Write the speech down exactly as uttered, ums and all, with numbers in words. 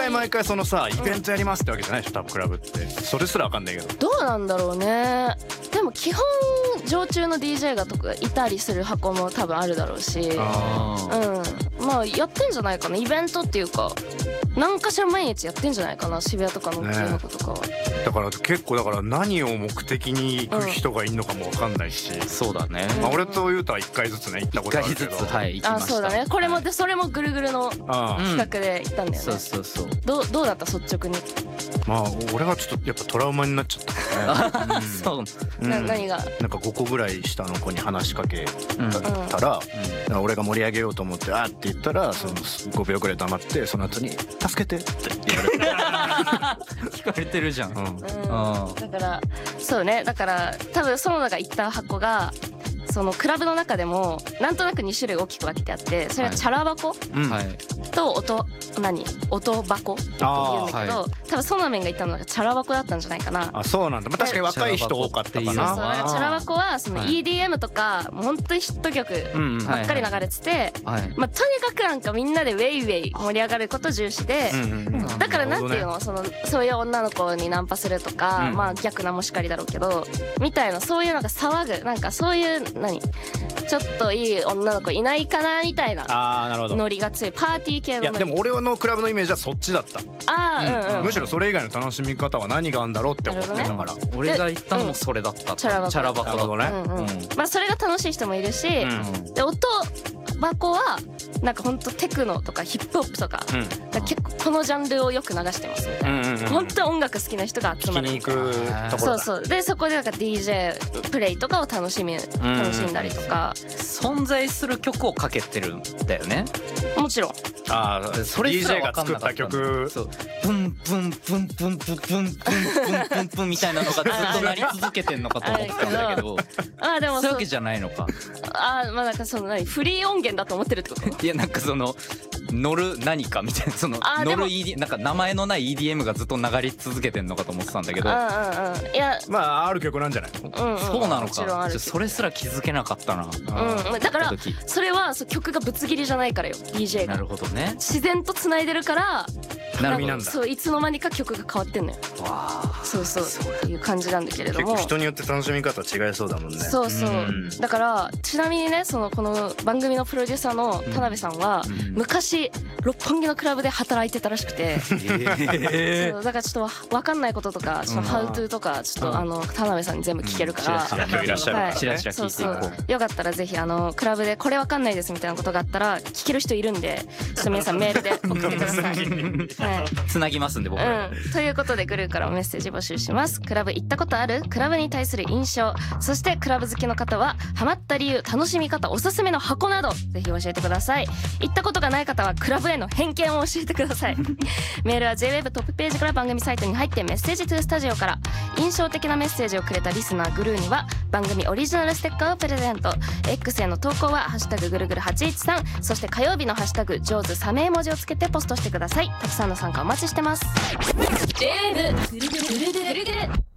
回毎回そのさイベントやりますってわけじゃないでしょ多分クラブって。それすらわかんないけどどうなんだろうね。でも基本常駐の ディージェー がとかいたりする箱も多分あるだろうし、うんまあやってんじゃないかな。イベントっていうか何かしら毎日やってんじゃないかな、渋谷とかの大きい箱とかは、ね、 だから結構だから何を目的に行く人がいるのかも分かんないし、うん、 そうだね、 まあ、俺とゆうたはいっかいずつね行ったことあるけど、いっかいずつはい行きました。 あそうだね、これもでそれもぐるぐるの企画で行ったんだよね、 うん、そうそうそう。 どうどうだった率直に。 まあ俺はちょっとやっぱトラウマになっちゃったから、ね、 そう、 うん、 な何がなんかごこぐらい下の子に話しかけたら、うん、俺が盛り上げようと思ってあーって言ったらそのごびょうぐらい黙ってその後に助けてって言われて聞かれてるじゃん、うんうん、だからそうね、だから多分園田が行った箱がそのクラブの中でもなんとなくに種類大きく分けてあって、それはチャラ箱と音何音箱って言うんだけど、多分ソナメンが言ったのがチャラ箱だったんじゃないかな。 あそうなんだ、まあ、確かに若い人多かったかな。そうそう、 チャラ箱はその イーディーエム とかもう本当にヒット曲ばっかり流れてて、まあとにかくなんかみんなでウェイウェイ盛り上がること重視で、だからなんていうの、そのそういう女の子にナンパするとか、まあ逆なもしかりだろうけどみたいな、そういうなんか騒ぐなんかそういう何ちょっといい女の子いないかなみたいなノリが強いパーティー系の。 いやでも俺のクラブのイメージはそっちだった。 あー、うんうん、 むしろそれ以外の楽しみ方は何があるんだろうって思ってたから、ね、 俺が言ったのもそれだった、うん、チャラ箱、チャラ箱だね、 うんうん、まあそれが楽しい人もいるし、うん、で音箱はなんかほんとテクノとかヒップホップとか、うん、か結構このジャンルをよく流してますみたいな、うんうんうん、本当は音楽好きな人が集まる聞きに行くところだ。 そうそうでそこでなんか ディージェー プレイとかを楽しみ楽しんだりとか、 存在する曲をかけてるんだよね。 もちろん。 ああ、それ ディージェー が作った曲、 そうブンブンブンブンブンブンブンブンブンブンみたいなのがずっと鳴り続けてんのかと思ったんだけど、あでもそういうわけじゃないのか。 あまあなんかその何フリー音源だと思ってるってこと？ いやなんかその乗る何かみたいな、その乗る イーディー なんか名前のない イーディーエム がずっと流れ続けてんのかと思ってたんだけど、うんうんうん、 いやまあある曲なんじゃないの？ うんうん、 そうなのか。それすら気づけなかったな。 うん、だからそれはそう曲がぶつ切りじゃないからよ ディージェー が。 なるほどね。 自然と繋いでるからなるなんだ。 そういつの間にか曲が変わってんのよ。わそうそうっていう感じなんだけれども、 結構人によって楽しみ方違いそうだもんね。 そうそう、うん、だからちなみにねそのこの番組のプロデューサーの田辺さんは、うん、昔六本木のクラブで働いてたらしくて、えー、そうだからちょっと分かんないこととかちょっとハウトゥーとかちょっと、うん、あの田辺さんに全部聞けるから、 うん、今日いらっしゃるからね、 チラチラ聞いていこう。 そうそうよかったらぜひあのクラブでこれ分かんないですみたいなことがあったら聞ける人いるんでちょっと皆さんメールで送ってください。はい、 つなぎますんで僕ら、 うん、ということでグルーからメッセージ募集します。クラブ行ったことある？クラブに対する印象、そしてクラブ好きの方はハマった理由、楽しみ方、おすすめの箱などぜひ教えてください。行ったことがない方はクラブへの偏見を教えてください。メールは ジェイウェブ トップページから番組サイトに入ってメッセージトゥースタジオから。印象的なメッセージをくれたリスナーグルーには番組オリジナルステッカーをプレゼント。 X への投稿はハッシュタグぐるぐるはちいちさん、そして火曜日のハッシュタグ上手サメ絵文字をつけてポストしてください。たくさんの参加お待ちしてます。 ジェイウェブ ぐるぐるぐるぐるぐる